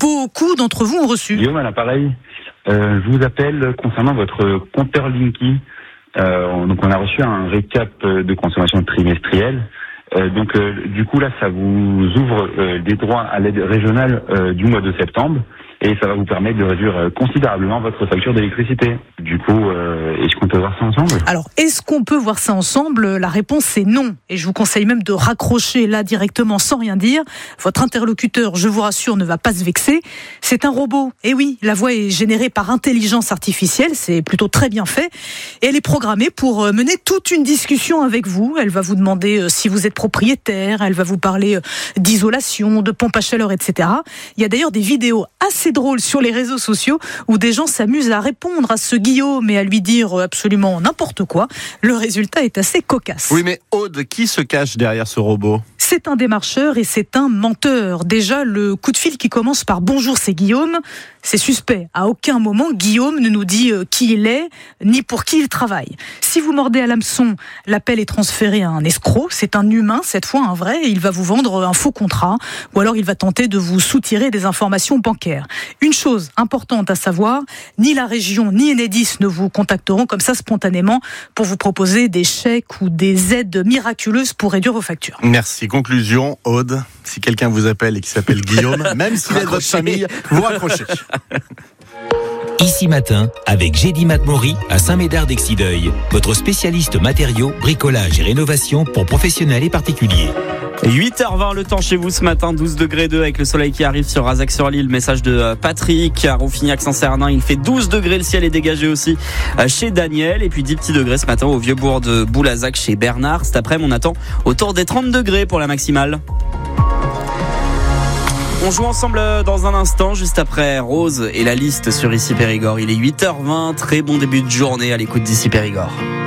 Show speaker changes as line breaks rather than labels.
beaucoup d'entre vous ont reçu.
Guillaume à l'appareil, je vous appelle concernant votre compteur Linky. Donc on a reçu un récap de consommation trimestrielle. Du coup là, ça vous ouvre des droits à l'aide régionale du mois de septembre. Et ça va vous permettre de réduire considérablement votre facture d'électricité. Du coup, est-ce qu'on peut voir ça ensemble ?
Alors, est-ce qu'on peut voir ça ensemble ? La réponse est non. Et je vous conseille même de raccrocher là directement sans rien dire. Votre interlocuteur, je vous rassure, ne va pas se vexer. C'est un robot. Et oui, la voix est générée par intelligence artificielle. C'est plutôt très bien fait. Et elle est programmée pour mener toute une discussion avec vous. Elle va vous demander si vous êtes propriétaire. Elle va vous parler d'isolation, de pompe à chaleur, etc. Il y a d'ailleurs des vidéos assez drôle sur les réseaux sociaux où des gens s'amusent à répondre à ce Guillaume et à lui dire absolument n'importe quoi. Le résultat est assez cocasse.
Oui, mais Aude, qui se cache derrière ce robot ?
C'est un démarcheur et c'est un menteur. Déjà, le coup de fil qui commence par « Bonjour, c'est Guillaume », c'est suspect. À aucun moment, Guillaume ne nous dit qui il est, ni pour qui il travaille. Si vous mordez à l'hameçon, l'appel est transféré à un escroc. C'est un humain, cette fois un vrai, et il va vous vendre un faux contrat, ou alors il va tenter de vous soutirer des informations bancaires. Une chose importante à savoir, ni la région ni Enedis ne vous contacteront comme ça spontanément pour vous proposer des chèques ou des aides miraculeuses pour réduire vos factures.
Merci. Conclusion, Aude, si quelqu'un vous appelle et qui s'appelle Guillaume, même s'il est de votre famille, vous raccrochez.
Ici Matin, avec Gédy Matmori à Saint-Médard-d'Exideuil, votre spécialiste matériaux, bricolage et rénovation pour professionnels et particuliers.
8h20, le temps chez vous ce matin, 12 degrés 2 avec le soleil qui arrive sur Razac-sur-Lille. Message de Patrick à Ronfignac-Saint-Cernin. Il fait 12 degrés, le ciel est dégagé aussi chez Daniel. Et puis 10 petits degrés ce matin au Vieux-Bourg de Boulazac chez Bernard. Cet après-midi, on attend autour des 30 degrés pour la maximale. On joue ensemble dans un instant, juste après Rose et la liste sur Ici Périgord. Il est 8h20, très bon début de journée à l'écoute d'Ici Périgord.